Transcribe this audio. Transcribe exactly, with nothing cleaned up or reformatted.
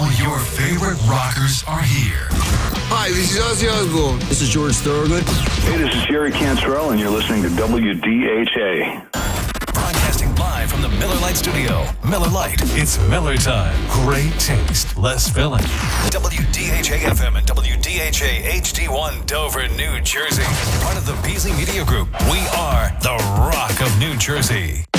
All your favorite rockers are here. Hi, this is Ozzy Osbourne. This is George Thorogood. Hey, this is Jerry Cantrell, and you're listening to W D H A. Broadcasting live from the Miller Lite studio. Miller Lite, it's Miller time. Great taste, less filling. W D H A F M and W D H A H D one Dover, New Jersey. Part of the Beasley Media Group. We are the Rock of New Jersey.